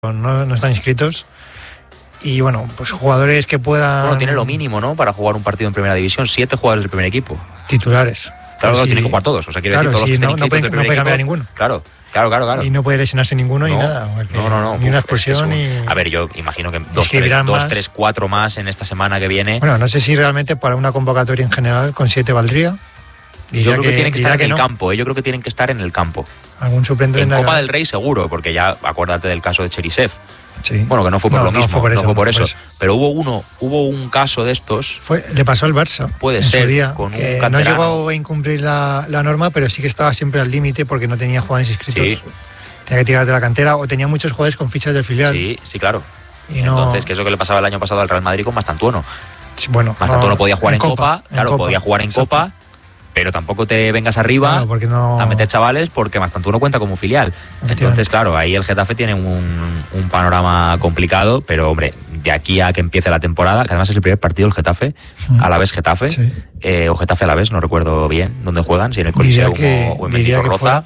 no están inscritos. Y bueno, pues jugadores que puedan... Bueno, tiene lo mínimo, ¿no? Para jugar un partido en primera división, 7 jugadores del primer equipo. Titulares. Claro, pues tienen que jugar todos. O sea, quiero decir, todos los que estén inscritos del primer puede cambiar equipo, ninguno. Claro. Y no puede lesionarse ninguno ni nada. No. Ni una expulsión ni... A ver, yo imagino que 2, 3, 4 más en esta semana que viene. Bueno, no sé si realmente para una convocatoria en general con 7 valdría. Yo creo que tienen que estar en el campo. Yo creo que tienen que estar en el campo. Algún suplente en Copa del Rey seguro, porque ya acuérdate del caso de Cherisev. Sí. Bueno, que no fue por lo mismo, no fue por eso. Pero hubo un caso de estos. Le pasó al Barça. Puede ser, día, con un canterano. No llegó a incumplir la norma, pero sí que estaba siempre al límite porque no tenía jugadores inscritos. Sí. Tenía que tirar de la cantera o tenía muchos jugadores con fichas del filial. Sí, claro. Entonces, que es lo que le pasaba el año pasado al Real Madrid con Mastantuono. Sí, bueno, Mastantuono podía jugar en Copa, podía jugar en Copa. Pero tampoco te vengas arriba a meter chavales porque Mastantuono cuenta como filial. Entonces, claro, ahí el Getafe tiene un panorama complicado, pero hombre, de aquí a que empiece la temporada, que además es el primer partido del Getafe, Alavés-Getafe, o Getafe-Alavés, no recuerdo bien dónde juegan, si en el Coliseum o en Mendizorroza.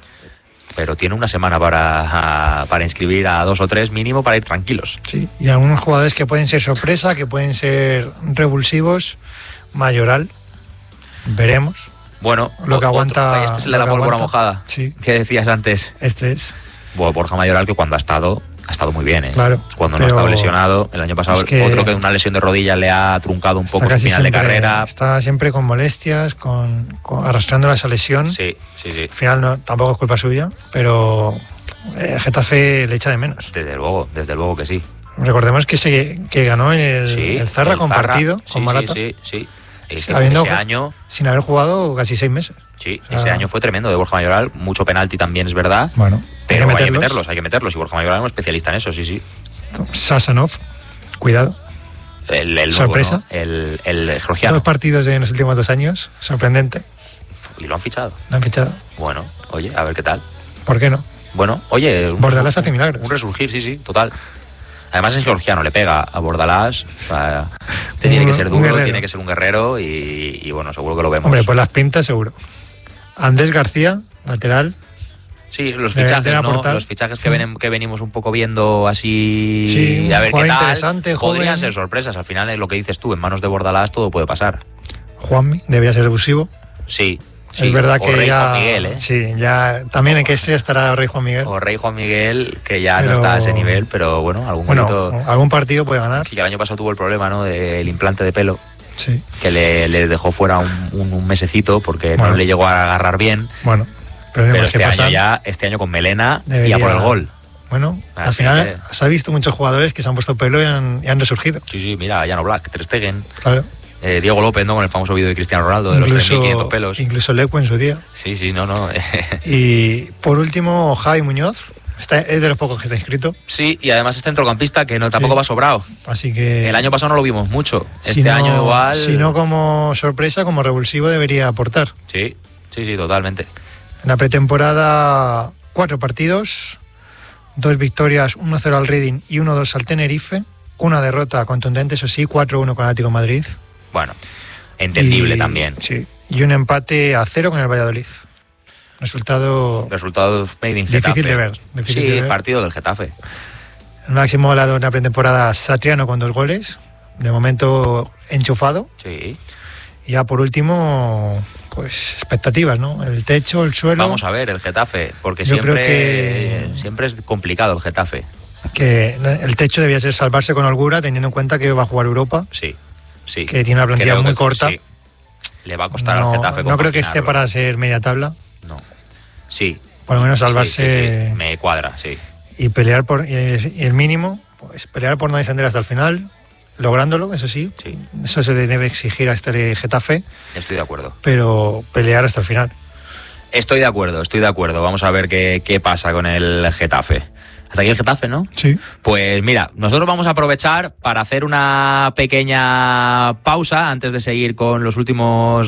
Pero tiene una semana para inscribir a 2 o 3 mínimo para ir tranquilos. Sí, y algunos jugadores que pueden ser sorpresa, que pueden ser revulsivos. Mayoral. Veremos. Bueno, lo que aguanta. Este es el de la pólvora mojada. Sí. ¿Qué decías antes? Este es. Bueno, Borja Mayoral, que cuando ha estado muy bien. Claro. Cuando no ha estado lesionado. El año pasado, otro que una lesión de rodilla le ha truncado un poco su final de carrera. Está siempre con molestias, arrastrando esa lesión. Sí. Al final tampoco es culpa suya, pero el Getafe le echa de menos. Desde luego que sí. Recordemos que ganó el Zarra compartido con Morata. Sí. Ese año, sin haber jugado casi 6 meses. Sí, ese año fue tremendo de Borja Mayoral, mucho penalti también es verdad. Bueno, pero hay que meterlos y Borja Mayoral es un especialista en eso, sí. Sasanov, cuidado. El sorpresa. ¿no? El georgiano. 2 partidos en los últimos 2 años, sorprendente. Y lo han fichado. Bueno, oye, a ver qué tal. ¿Por qué no? Bueno, oye, Bordalás hace milagros. Un resurgir, sí, total. Además es georgiano, le pega a Bordalás. Tiene que ser duro, tiene que ser un guerrero y bueno, seguro que lo vemos. Hombre, pues las pintas seguro. Andrés García, lateral. Sí, los fichajes que venimos un poco viendo así, sí, a ver qué tal, interesante, podrían joven. ser sorpresas. Al final es lo que dices tú, en manos de Bordalás todo puede pasar. Juanmi debería ser efusivo. Sí, es verdad que Rey ya, Juan Miguel, sí, ya también en qué estrella estará Rey Juan Miguel. O Rey Juan Miguel, que ya no está a ese nivel, pero bueno, algún partido puede ganar. Sí, que el año pasado tuvo el problema, ¿no? Del implante de pelo. Sí. Que le dejó fuera un mesecito porque no le llegó a agarrar bien. Bueno, pero este año con melena y a por el gol. Bueno, al final se ha visto muchos jugadores que se han puesto pelo y han resurgido. Sí, mira, Jan Oblak, Ter Stegen. Claro. Diego López, ¿no? Con el famoso vídeo de Cristiano Ronaldo de los 3.500 pelos. Incluso Lecu en su día. Sí, no. Y por último, Javi Muñoz. Es de los pocos que está inscrito. Sí, y además es centrocampista que tampoco va sobrado. Así que... El año pasado no lo vimos mucho. Año igual... Si no como sorpresa, como revulsivo debería aportar. Sí, totalmente. En la pretemporada, 4 partidos. 2 victorias, 1-0 al Reading y 1-2 al Tenerife. Una derrota contundente, eso sí, 4-1 con Atlético de Madrid. Bueno, entendible también. Sí, y un empate a 0 con el Valladolid. Resultado made in Getafe. Difícil de ver. Partido del Getafe. El máximo goleador en la pretemporada, Satriano, con 2 goles. De momento enchufado. Sí. Y ya por último, pues expectativas, ¿no? El techo, el suelo. Vamos a ver el Getafe, porque siempre es complicado el Getafe. Que el techo debía ser salvarse con holgura, teniendo en cuenta que va a jugar Europa. Sí. Que tiene una plantilla muy corta. Sí. Le va a costar al Getafe. No creo que esté para ser media tabla. No. Sí. Por lo menos salvarse. Sí. Me cuadra, sí. Y pelear por el mínimo, pues pelear por no descender hasta el final, lográndolo, eso sí. Eso se debe exigir a este Getafe. Estoy de acuerdo. Pero pelear hasta el final. Estoy de acuerdo. Vamos a ver qué pasa con el Getafe. Hasta aquí el Getafe, ¿no? Sí. Pues mira, nosotros vamos a aprovechar para hacer una pequeña pausa antes de seguir con los últimos